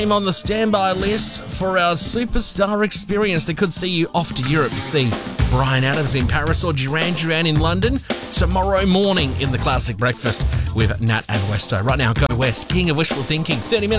On the standby list for our superstar experience. They could see you off to Europe to see Bryan Adams in Paris or Duran Duran in London tomorrow morning in the Classic Breakfast with Nat and Westo. Right now, Go West, King of Wishful Thinking, 30 minutes.